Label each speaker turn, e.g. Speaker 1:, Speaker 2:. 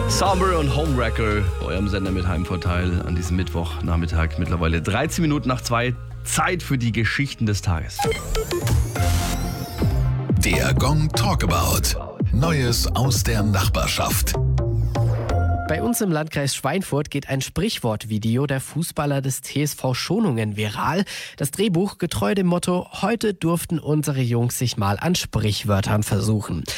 Speaker 1: Summer und Homewrecker, eurem Sender mit Heimvorteil an diesem Mittwochnachmittag, mittlerweile 13 Minuten nach 2. Zeit für die Geschichten des Tages.
Speaker 2: Der Gong Talkabout. Neues aus der Nachbarschaft.
Speaker 3: Bei uns im Landkreis Schweinfurt geht ein Sprichwortvideo der Fußballer des TSV Schonungen viral. Das Drehbuch getreu dem Motto: Heute durften unsere Jungs sich mal an Sprichwörtern versuchen.